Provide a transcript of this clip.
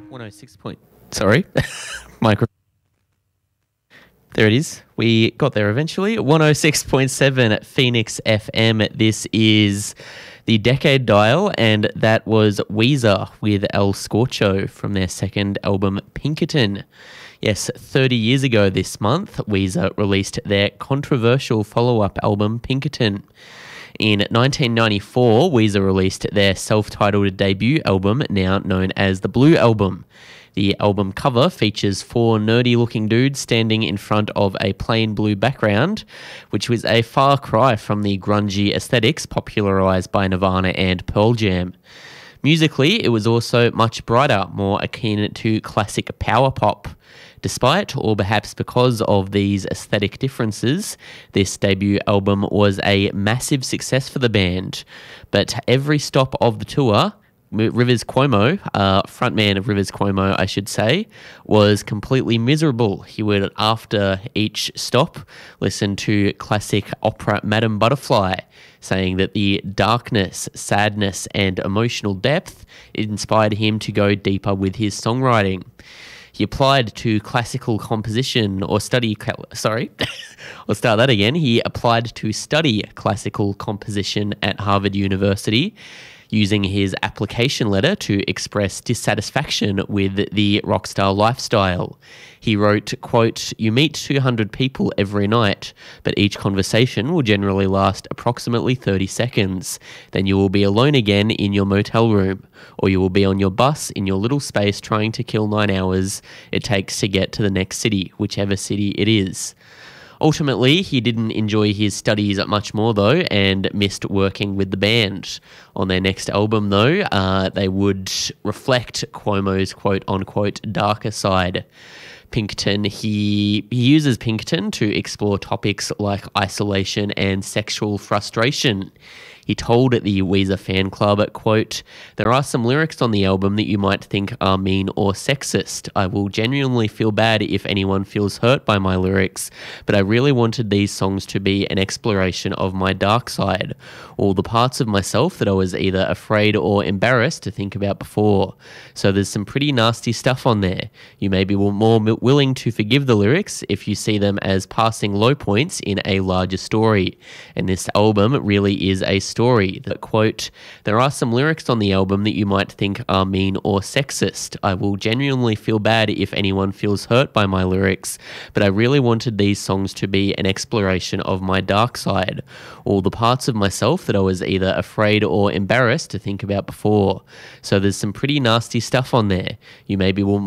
106 point. Sorry. Micro. There it is. We got there eventually. 106.7 at Phoenix FM. This is the Decade Dial, and that was Weezer with El Scorcho from their second album, Pinkerton. Yes, 30 years ago this month, Weezer released their controversial follow-up album, Pinkerton. In 1994, Weezer released their self-titled debut album, now known as the Blue Album. The album cover features four nerdy-looking dudes standing in front of a plain blue background, which was a far cry from the grungy aesthetics popularized by Nirvana and Pearl Jam. Musically, it was also much brighter, more akin to classic power pop. Despite, or perhaps because of these aesthetic differences, this debut album was a massive success for the band. But every stop of the tour, Rivers Cuomo, frontman of Rivers Cuomo, I should say, was completely miserable. He would, after each stop, listen to classic opera Madame Butterfly, saying that the darkness, sadness, and emotional depth inspired him to go deeper with his songwriting. He applied to classical composition or study... Sorry, I'll start that again. He applied to study classical composition at Harvard University, using his application letter to express dissatisfaction with the rockstar lifestyle. He wrote, quote, "You meet 200 people every night, but each conversation will generally last approximately 30 seconds. Then you will be alone again in your motel room, or you will be on your bus in your little space trying to kill 9 hours it takes to get to the next city, whichever city it is." Ultimately, he didn't enjoy his studies much more, though, and missed working with the band. On their next album, though, they would reflect Cuomo's quote-unquote darker side. Pinkerton, he uses Pinkerton to explore topics like isolation and sexual frustration. He told the Weezer fan club, quote, "There are some lyrics on the album that you might think are mean or sexist. I will genuinely feel bad if anyone feels hurt by my lyrics, but I really wanted these songs to be an exploration of my dark side, all the parts of myself that I was either afraid or embarrassed to think about before. So there's some pretty nasty stuff on there. You may be more willing to forgive the lyrics if you see them as passing low points in a larger story. And this album really is a story that, quote, "There are some lyrics on the album that you might think are mean or sexist. I will genuinely feel bad if anyone feels hurt by my lyrics, but I really wanted these songs to be an exploration of my dark side, all the parts of myself that I was either afraid or embarrassed to think about before. So there's some pretty nasty stuff on there. You may be more